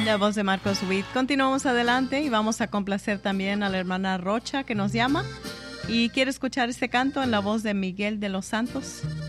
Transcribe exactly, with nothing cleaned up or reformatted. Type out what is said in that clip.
La voz de Marcos Witt. Continuamos adelante y vamos a complacer también a la hermana Rocha que nos llama y quiere escuchar este canto en la voz de Miguel de los Santos.